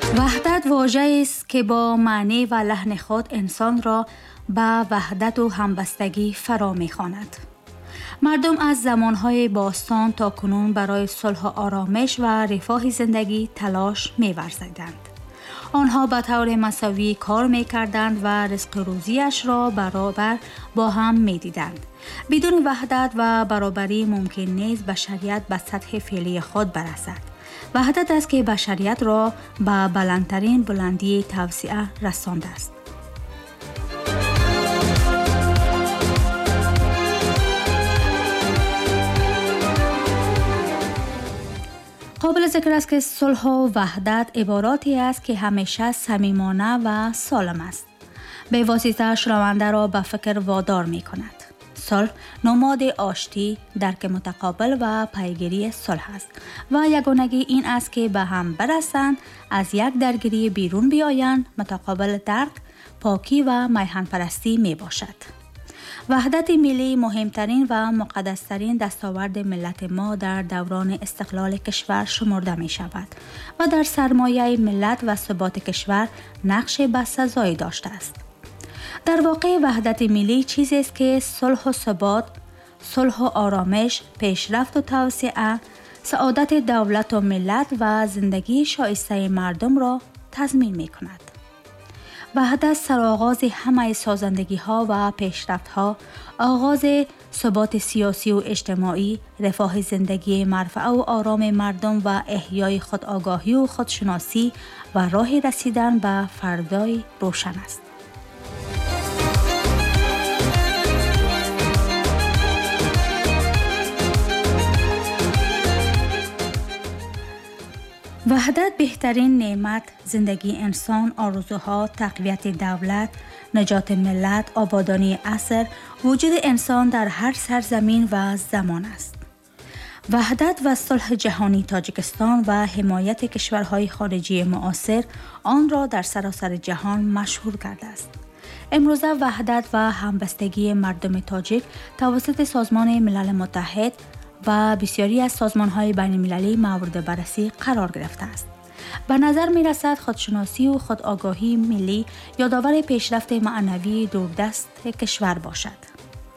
وحدت واژه‌ای است که با معنی و لحن خود انسان را به وحدت و همبستگی فرا می‌خواند. مردم از زمانهای باستان تا کنون برای صلح و آرامش و رفاه زندگی تلاش می‌ورزیدند. آنها به طور مساوی کار می‌کردند و رزق روزیش را برابر با هم می‌دیدند. بدون وحدت و برابری ممکن نیست بشریت به سطح فعلی خود برسد. وحدت است که بشریت را به بلندترین بلندی توسعه رسانده است. قابل ذکر است که صلح و وحدت عباراتی است که همیشه صمیمانه و سالم است. به واسطه شنونده را به فکر وادار می کند. صلح نماد آشتی، درک متقابل و پیگیری صلح است و یگانگی این است که به هم برسند، از یک درگیری بیرون بیایند. متقابل درک، پاکی و میهن پرستی می باشد. وحدت ملی مهمترین و مقدسترین دستاورد ملت ما در دوران استقلال کشور شمرده می شود و در سرمایه ملت و ثبات کشور نقش بسزایی داشته است. در واقع وحدت ملی چیزی است که صلح و ثبات، صلح و آرامش، پیشرفت و توسعه، سعادت دولت و ملت و زندگی شایسته مردم را تضمین می کند. وحدت سرآغاز همه سازندگی ها و پیشرفت ها، آغاز ثبات سیاسی و اجتماعی، رفاه زندگی مرفوع و آرام مردم و احیای خودآگاهی و خودشناسی و راه رسیدن به فردای روشن است. وحدت بهترین نعمت، زندگی انسان، آرزوها، تقویت دولت، نجات ملت، آبادانی عصر، وجود انسان در هر سرزمین و زمان است. وحدت و صلح جهانی تاجیکستان و حمایت کشورهای خارجی معاصر آن را در سراسر جهان مشهور کرده است. امروزه وحدت و همبستگی مردم تاجیک توسط سازمان ملل متحد و بسیاری از سازمان‌های بین‌المللی مورد بررسی قرار گرفته است. به نظر می‌رسد خودشناسی و خودآگاهی ملی یادآور پیشرفت معنوی دوردست کشور باشد.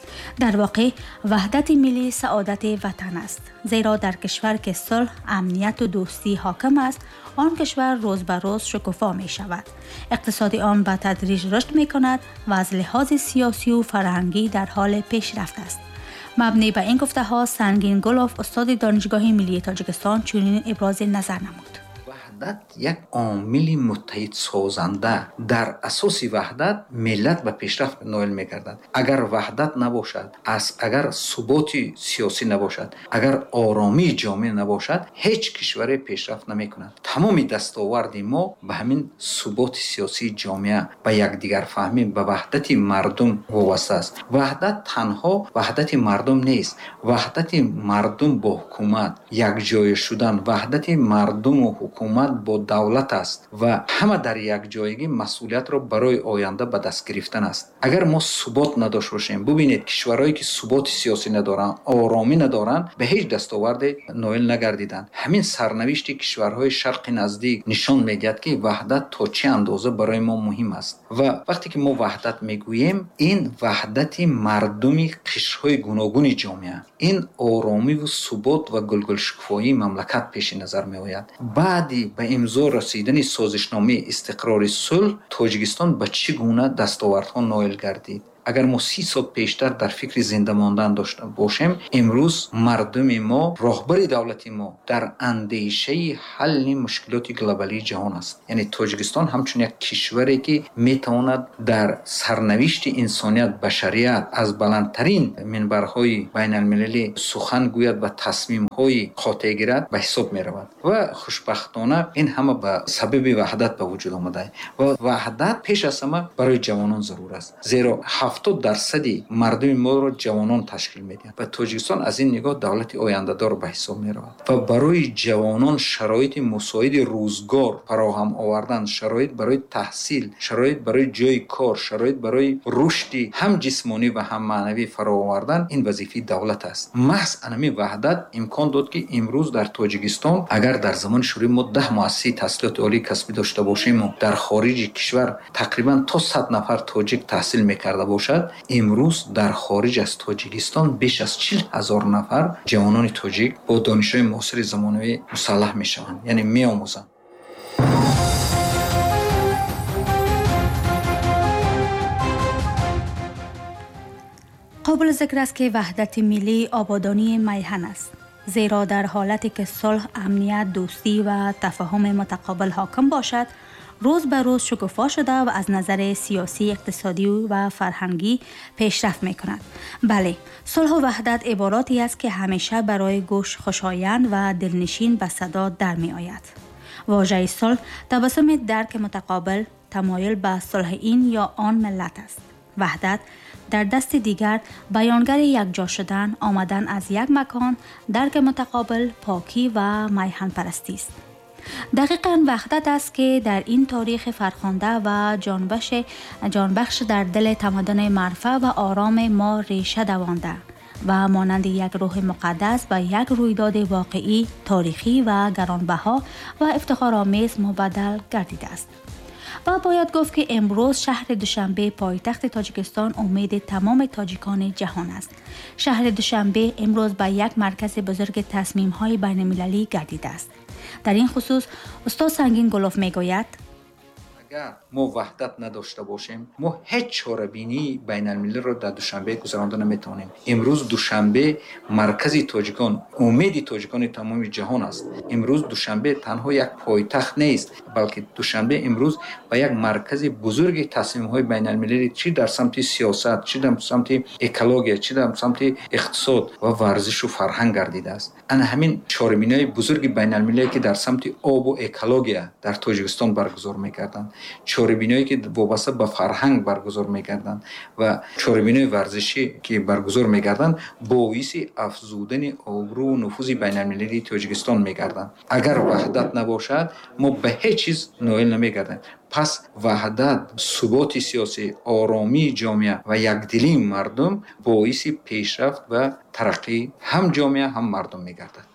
در واقع وحدت ملی سعادت وطن است، زیرا در کشور که صلح، امنیت و دوستی حاکم است، آن کشور روز به روز شکوفا می شود. اقتصاد آن به تدریج رشد می کند و از لحاظ سیاسی و فرهنگی در حال پیشرفت است. مبنی به این گفته ها سنگین گلوف استاد دانشگاه ملی تاجیکستان چنین ابراز نظر نمود. وحدت یک عامل متحد سازنده، در اساس وحدت ملت به پیشرفت نائل می‌گردد. اگر وحدت نباشد، اگر ثبات سیاسی نباشد، اگر آرامی جامعه نباشد، هیچ کشوری پیشرفت نمی‌کند. تمام دستاورد ما به همین ثبات سیاسی جامعه، به یکدیگر فهمی، به وحدت مردم وابسته است. وحدت تنها وحدت مردم نیست، وحدت مردم با حکومت، یک جای شدن، وحدت مردم و حکومت با دولت است و همه در یک جایگی مسئولیت را برای آینده به دست گرفتن است. اگر ما ثبات نداشته باشیم، ببینید کشورهایی که ثبات سیاسی ندارند، آرامی ندارند، به هیچ دستاورد نائل نگردیدند. همین سرنوشت کشورهای شرق نزدیک نشان میدهد که وحدت تا چه اندازه برای ما مهم است. و وقتی که ما وحدت میگوییم، این وحدت مردمی قشرهای گوناگون جامعه، این آرامی و ثبات و گلگل شکوفایی مملکت پیش نظر می آید. بعدی به امضا رسیدن سازشنامه استقرار صلح، تاجیکستان به چگونه دستاوردها نائل گردید؟ اگر ما 30 سال پیشتر در فکر زنده ماندن داشته باشیم، امروز مردم ما، راهبر دولت ما در اندیشه حل مشکلات گلوبالی جهان است. یعنی تاجیکستان همچون یک کشوری که میتواند در سرنوشت انسانیت، بشریت از بلندترین منبرهای بین المللی سخن گوید و تصمیم‌های قاطع گیرد به حساب می‌رود و خوشبختانه این همه به سبب وحدت به وجود آمده و وحدت پیش از همه برای جوانان ضرور است، زیرا 70% مردم ما رو جوانان تشکیل میدن و تاجیکستان از این نگاه دولت آینده‌دار به حساب میرود و برای جوانان شرایط مساعد روزگار فراهم آوردن، شرایط برای تحصیل، شرایط برای جای کار، شرایط برای رشد هم جسمانی و هم معنوی فراهم آوردن، این وظیفه دولت است. محض انمی وحدت امکان داد که امروز در تاجیکستان اگر در زمان شوروی ما 10 مؤسسه تحصیلات عالی کسبی داشته باشیم و در خارج کشور تقریبا تا 100 نفر تاجیک تحصیل میکرده باشد، امروز در خارج از تاجیکستان بیش از 40,000 نفر جوانان تاجیک با دانش‌های معاصر زمانوی مسلح میشوند، یعنی میآموزند. قابل ذکر است که وحدت ملی آبادانی میهن است، زیرا در حالتی که صلح، امنیت، دوستی و تفاهم متقابل حاکم باشد، روز به روز شکوفا شده و از نظر سیاسی، اقتصادی و فرهنگی پیشرفت می کند. بله، صلح و وحدت عباراتی است که همیشه برای گوش خوشایند و دلنشین به صدا در می آید. واژه صلح تبسم درک متقابل، تمایل به صلح این یا آن ملت است. وحدت در دست دیگر بیانگر یکجا شدن، آمدن از یک مکان، درک متقابل، پاکی و میهن پرستی است. دقیقاً وحدت است که در این تاریخ فرخنده و جانبخش در دل تمدن مرفع و آرام ما ریشه دوانده و مانند یک روح مقدس و یک رویداد واقعی، تاریخی و گرانبها و افتخارآمیز مبدل گردیده است. و باید گفت که امروز شهر دوشنبه پایتخت تاجیکستان امید تمام تاجیکان جهان است. شهر دوشنبه امروز به یک مرکز بزرگ تصمیم‌های بین‌المللی گردیده است. در این خصوص استاد سنگین گلوف میگوید اگر ما وحدت نداشته باشیم، ما هیچ چاره‌بینی بین المللی را در دوشنبه گذراندن نمیتونیم. امروز دوشنبه مرکز تاجیکان، امید تاجیکان تمام جهان است. امروز دوشنبه تنها یک پایتخت نیست، بلکه دوشنبه امروز به یک مرکز بزرگ تصمیم‌های بین المللی، چی در سمت سیاست، چی در سمت اکولوژی، چی در سمت اقتصاد و ورزش و فرهنگ گردیده است. انا همین چاره‌بینی‌های بزرگ بین المللی که در سمت آب و اکولوژی در تاجیکستان برگزار می‌کردند، چاره‌بینی‌هایی که وابسته به فرهنگ برگزار می‌کردند و چاره‌بینی ورزشی که برگزار می‌کردند، باعث افزودن آبرو و نفوذ بین‌المللی تاجیکستان می‌گردند. اگر وحدت نباشد، ما به هیچ چیز نائل نمی‌گردیم. پس وحدت، ثبات سیاسی، آرامی جامعه و یکدلی مردم باعث پیشرفت و ترقی هم جامعه هم مردم می‌گردد.